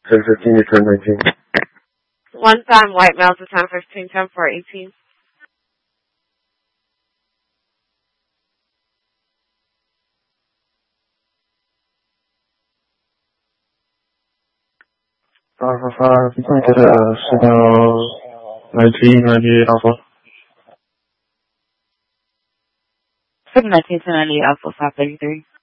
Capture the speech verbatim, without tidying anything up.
ten fifteen to ten nineteen. One time, white male to ten fifteen, ten four eighteen. five four five, you can get a signal nineteen ninety-eight Alpha. Signal nineteen ninety-eight Alpha five thirty-three.